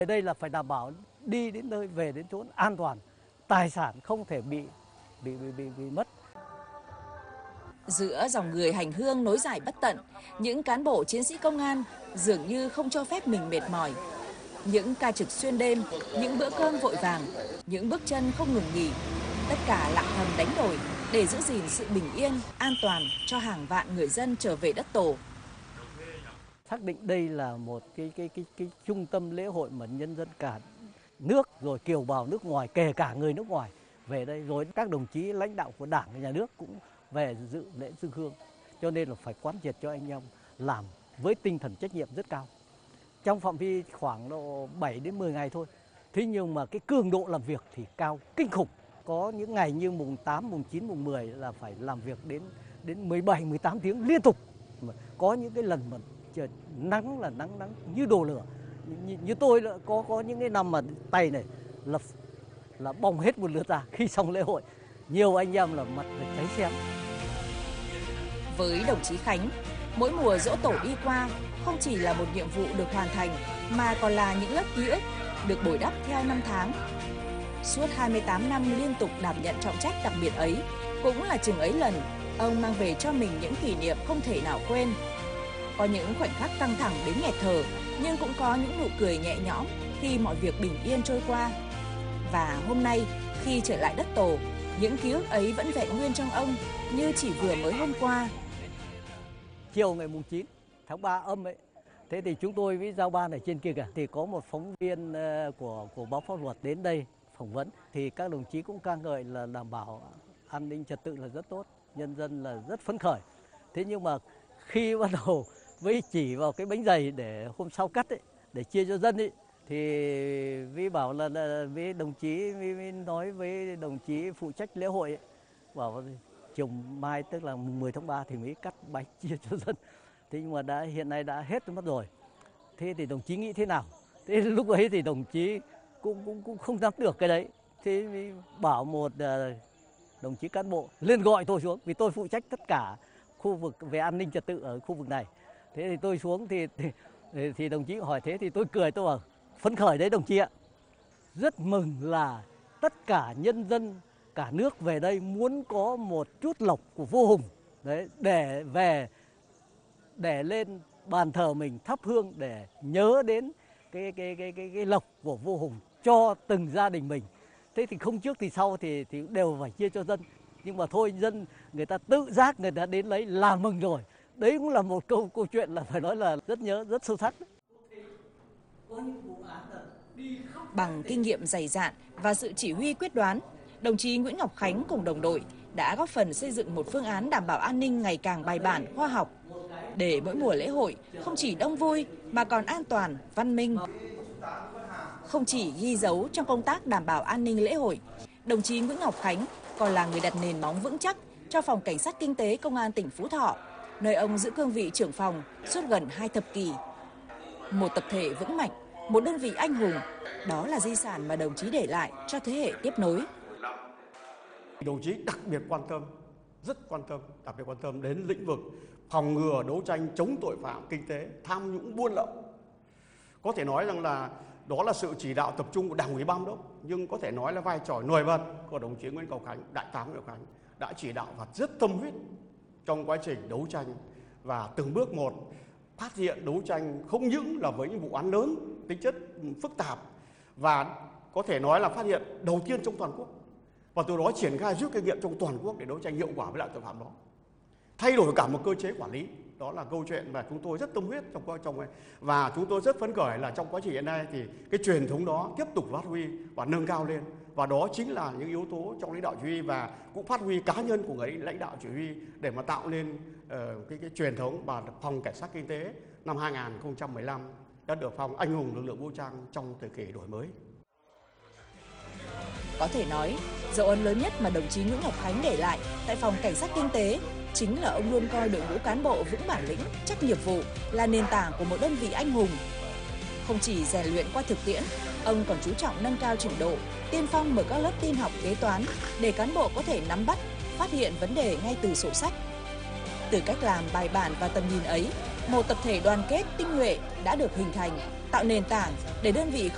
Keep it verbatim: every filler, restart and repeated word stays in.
Đây là phải đảm bảo đi đến nơi về đến chốn an toàn, tài sản không thể bị bị bị bị, bị mất. Giữa dòng người hành hương nối dài bất tận, những cán bộ chiến sĩ công an dường như không cho phép mình mệt mỏi. Những ca trực xuyên đêm, những bữa cơm vội vàng, những bước chân không ngừng nghỉ, tất cả lặng thầm đánh đổi để giữ gìn sự bình yên, an toàn cho hàng vạn người dân trở về đất tổ. Xác định đây là một cái cái cái cái trung tâm lễ hội mà nhân dân cả nước, rồi kiều bào nước ngoài, kể cả người nước ngoài về đây, rồi các đồng chí lãnh đạo của Đảng và Nhà nước cũng về dự lễ dâng hương. Cho nên là phải quán triệt cho anh em làm với tinh thần trách nhiệm rất cao. Trong phạm vi khoảng độ bảy đến mười ngày thôi. Thế nhưng mà cái cường độ làm việc thì cao kinh khủng. Có những ngày như mùng tám, mùng chín, mùng mười là phải làm việc đến đến mười bảy, mười tám tiếng liên tục. Có những cái lần mà trời nắng là nắng nắng như đổ lửa. Như, như tôi là có có những cái năm mà tay này là là bong hết một lượt ra khi xong lễ hội. Nhiều anh em là mặt là cháy xém. Với đồng chí Khánh, mỗi mùa giỗ tổ đi qua không chỉ là một nhiệm vụ được hoàn thành mà còn là những lớp ký ức được bồi đắp theo năm tháng. Suốt hai mươi tám năm liên tục đảm nhận trọng trách đặc biệt ấy, cũng là chừng ấy lần ông mang về cho mình những kỷ niệm không thể nào quên. Có những khoảnh khắc căng thẳng đến nghẹt thở, nhưng cũng có những nụ cười nhẹ nhõm khi mọi việc bình yên trôi qua. Và hôm nay, khi trở lại đất tổ, những ký ức ấy vẫn vẹn nguyên trong ông như chỉ vừa mới hôm qua. Chiều ngày mùng chín tháng ba âm ấy, thế thì chúng tôi với giao ban ở trên kia kìa, thì có một phóng viên của của báo Pháp Luật đến đây phỏng vấn, thì các đồng chí cũng ca ngợi là đảm bảo an ninh trật tự là rất tốt, nhân dân là rất phấn khởi. Thế nhưng mà khi bắt đầu với chỉ vào cái bánh dày để hôm sau cắt ấy, để chia cho dân ấy, thì Vi bảo là, là với đồng chí Vi nói với đồng chí phụ trách lễ hội ấy, bảo chiều mai tức là mùng mười tháng ba thì mới cắt bánh chia cho dân. Thế nhưng mà đã hiện nay đã hết mất rồi. Thế thì đồng chí nghĩ thế nào? Thế lúc ấy thì đồng chí cũng cũng cũng không nắm được cái đấy. Thế mới bảo một uh, đồng chí cán bộ lên gọi tôi xuống, vì tôi phụ trách tất cả khu vực về an ninh trật tự ở khu vực này. Thế thì tôi xuống thì thì, thì đồng chí hỏi, thế thì tôi cười, tôi bảo phấn khởi đấy đồng chí ạ. Rất mừng là tất cả nhân dân cả nước về đây muốn có một chút lộc của vua Hùng đấy, để về để lên bàn thờ mình thắp hương để nhớ đến cái cái cái cái, cái lộc của vua Hùng cho từng gia đình mình. Thế thì không trước thì sau thì thì đều phải chia cho dân. Nhưng mà thôi, dân người ta tự giác người ta đến lấy là mừng rồi. Đấy cũng là một câu câu chuyện là phải nói là rất nhớ, rất sâu sắc. Bằng kinh nghiệm dày dạn và sự chỉ huy quyết đoán, đồng chí Nguyễn Ngọc Khánh cùng đồng đội đã góp phần xây dựng một phương án đảm bảo an ninh ngày càng bài bản, khoa học, để mỗi mùa lễ hội không chỉ đông vui mà còn an toàn, văn minh. Không chỉ ghi dấu trong công tác đảm bảo an ninh lễ hội, đồng chí Nguyễn Ngọc Khánh còn là người đặt nền móng vững chắc cho Phòng Cảnh sát Kinh tế Công an tỉnh Phú Thọ, nơi ông giữ cương vị trưởng phòng suốt gần hai thập kỷ. Một tập thể vững mạnh, một đơn vị anh hùng, đó là di sản mà đồng chí để lại cho thế hệ tiếp nối. Đồng chí đặc biệt quan tâm, rất quan tâm, đặc biệt quan tâm đến lĩnh vực phòng ngừa, đấu tranh chống tội phạm kinh tế, tham nhũng, buôn lậu. Có thể nói rằng là đó là sự chỉ đạo tập trung của Đảng ủy Ban Giám đốc, nhưng có thể nói là vai trò nổi bật của đồng chí Nguyễn Ngọc Khánh, đại tá Nguyễn Ngọc Khánh đã chỉ đạo và rất tâm huyết trong quá trình đấu tranh, và từng bước một phát hiện đấu tranh không những là với những vụ án lớn, tính chất phức tạp, và có thể nói là phát hiện đầu tiên trong toàn quốc, và từ đó triển khai rút kinh nghiệm trong toàn quốc để đấu tranh hiệu quả với loại tội phạm đó, thay đổi cả một cơ chế quản lý. Đó là câu chuyện mà chúng tôi rất tâm huyết trong quá trình này, và chúng tôi rất phấn khởi là trong quá trình hiện nay thì cái truyền thống đó tiếp tục phát huy và nâng cao lên, và đó chính là những yếu tố trong lãnh đạo chỉ huy và cũng phát huy cá nhân của người lãnh đạo chỉ huy để mà tạo nên uh, cái, cái truyền thống. Và Phòng Cảnh sát Kinh tế năm hai nghìn không trăm mười lăm đã được phong anh hùng lực lượng vũ trang trong thời kỳ đổi mới. Có thể nói, dấu ấn lớn nhất mà đồng chí Nguyễn Ngọc Khánh để lại tại Phòng Cảnh sát Kinh tế chính là ông luôn coi đội ngũ cán bộ vững bản lĩnh, chắc nghiệp vụ là nền tảng của một đơn vị anh hùng. Không chỉ rèn luyện qua thực tiễn, ông còn chú trọng nâng cao trình độ, tiên phong mở các lớp tin học kế toán để cán bộ có thể nắm bắt, phát hiện vấn đề ngay từ sổ sách. Từ cách làm bài bản và tầm nhìn ấy, một tập thể đoàn kết tinh nhuệ đã được hình thành, tạo nền tảng để đơn vị không